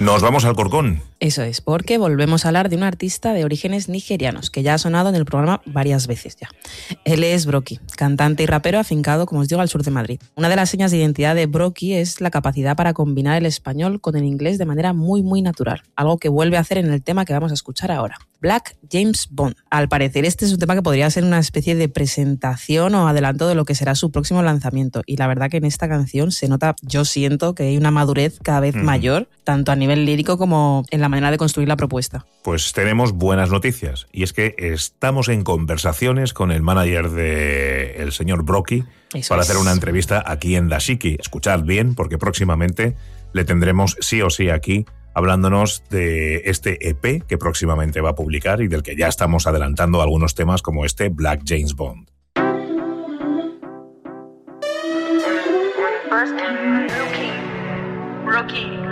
Nos vamos al Corcón. Eso es, porque volvemos a hablar de un artista de orígenes nigerianos, que ya ha sonado en el programa varias veces ya. Él es Broky, cantante y rapero afincado, como os digo, al sur de Madrid. Una de las señas de identidad de Broky es la capacidad para combinar el español con el inglés de manera muy natural, algo que vuelve a hacer en el tema que vamos a escuchar ahora, Black James Bond. Al parecer este es un tema que podría ser una especie de presentación o adelanto de lo que será su próximo lanzamiento, y la verdad que en esta canción se nota, yo siento que hay una madurez cada vez mayor, tanto a nivel lírico como en la manera de construir la propuesta. Pues tenemos buenas noticias, y es que estamos en conversaciones con el manager del señor Broky para hacer una entrevista aquí en Dashiki. Escuchad bien, porque próximamente le tendremos sí o sí aquí hablándonos de este EP que próximamente va a publicar y del que ya estamos adelantando algunos temas como este Black James Bond. Broky.